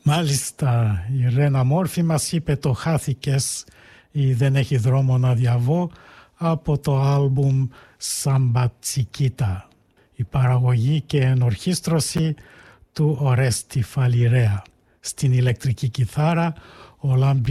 Μάλιστα, η Ρένα Μόρφη μας είπε το «Χάθηκες» ή «Δεν έχει δρόμο να διαβώ» από το άλμπουμ «Σάμπα Τσικίτα». Η παραγωγή και ενορχήστρωση του Ορέστη Φαλιρέα. Στην ηλεκτρική κιθάρα ο